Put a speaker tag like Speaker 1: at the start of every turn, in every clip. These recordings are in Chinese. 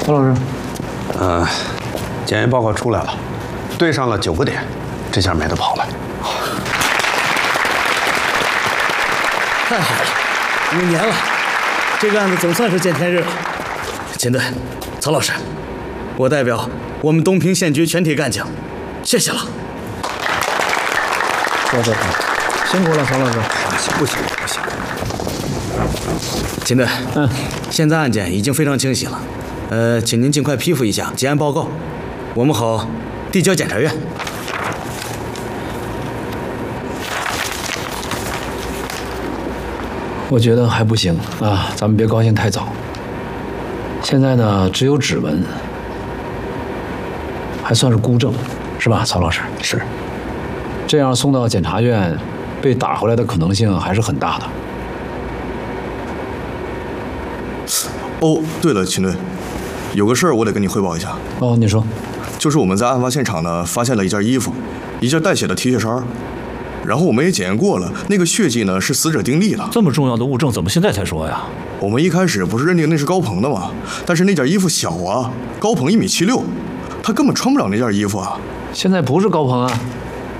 Speaker 1: 曹老师，
Speaker 2: 检验报告出来了，对上了9个点，这下没得跑了。
Speaker 3: 太好了，5年了，这个案子总算是见天日了。秦队，曹老师，我代表我们东平县局全体干警，谢谢了。
Speaker 1: 走，辛苦了，曹老师。
Speaker 2: 不行。
Speaker 3: 秦队，现在案件已经非常清晰了，请您尽快批复一下结案报告，我们好递交检察院。
Speaker 1: 我觉得还不行啊，咱们别高兴太早。现在呢，只有指纹，还算是孤证，是吧，曹老师？
Speaker 2: 是。
Speaker 1: 这样送到检察院，被打回来的可能性还是很大的。
Speaker 4: 哦，对了，秦队，有个事儿我得跟你汇报一下。
Speaker 1: 哦，你说。
Speaker 4: 就是我们在案发现场呢，发现了一件衣服，一件带血的 T 恤衫，然后我们也检验过了，那个血迹呢是死者丁力的。
Speaker 5: 这么重要的物证，怎么现在才说呀？
Speaker 4: 我们一开始不是认定那是高鹏的吗？但是那件衣服小啊，高鹏1.76米，他根本穿不了那件衣服啊。
Speaker 1: 现在不是高鹏啊。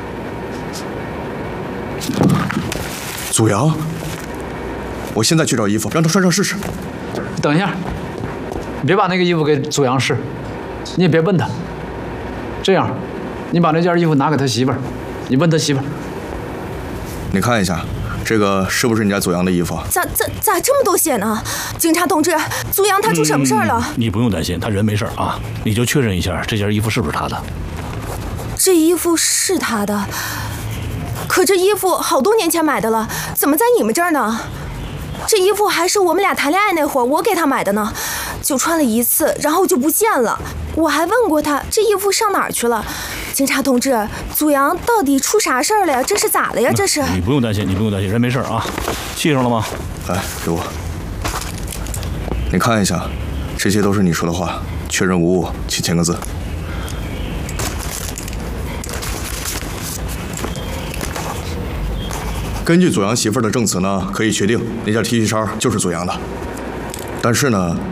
Speaker 4: 祖阳，我现在去找衣服，让他穿上试试。
Speaker 1: 等一下，你别把那个衣服给祖阳试，你也别问他。这样，你把那件衣服拿给他媳妇儿，你问他媳妇儿。
Speaker 4: 你看一下，这个是不是你家祖阳的衣服？
Speaker 6: 咋这么多血呢？警察同志，祖阳他出什么事儿了？
Speaker 5: 你不用担心，他人没事啊，你就确认一下这件衣服是不是他的。
Speaker 6: 这衣服是他的，可这衣服好多年前买的了，怎么在你们这儿呢？这衣服还是我们俩谈恋爱那会儿我给他买的呢，就穿了1次，然后就不见了。我还问过他这衣服上哪儿去了。警察同志，祖阳到底出啥事儿了呀？这是咋了呀？这是。
Speaker 5: 你不用担心，人没事啊。系上了吗？
Speaker 4: 来，给我。你看一下，这些都是你说的话，确认无误，请签个字。根据祖阳媳妇儿的证词呢，可以确定那件 T 恤衫就是祖阳的。但是呢，